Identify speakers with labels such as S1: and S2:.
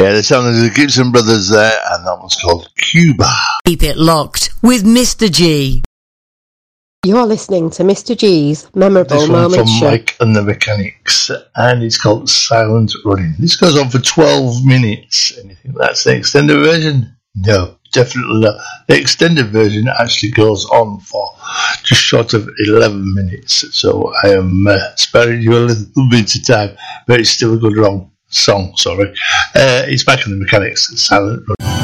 S1: Yeah, the sound of the Gibson Brothers there, and that one's called Cuba.
S2: Keep it locked with Mr. G.
S3: You're listening to Mr. G's Memorable
S1: This one
S3: Moments
S1: from
S3: Show.
S1: Mike and the Mechanics, and it's called Silent Running. This goes on for 12 minutes, and you think that's the extended version? No, definitely not. The extended version actually goes on for just short of 11 minutes, so I am sparing you a little bit of time, but it's still a good long song, sorry. It's Mike and the Mechanics, Silent Running.